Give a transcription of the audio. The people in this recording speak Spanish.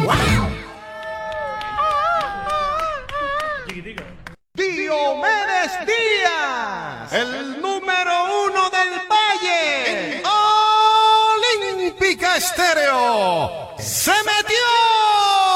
Diomedes Díaz, el número 1 del Valle, en Olímpica Estéreo, se metió.